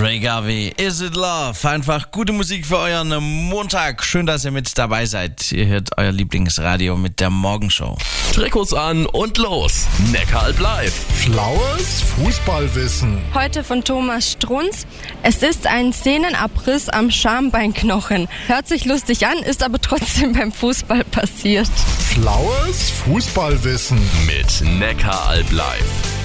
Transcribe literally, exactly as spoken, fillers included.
Marvin Gaye, Is It Love? Einfach gute Musik für euren Montag. Schön, dass ihr mit dabei seid. Ihr hört euer Lieblingsradio mit der Morgenshow. Trikots an und los. Neckaralb live. Schlaues Fußballwissen. Heute von Thomas Strunz. Es ist ein Sehnenabriss am Schambeinknochen. Hört sich lustig an, ist aber trotzdem beim Fußball passiert. Schlaues Fußballwissen. Mit Neckaralb live.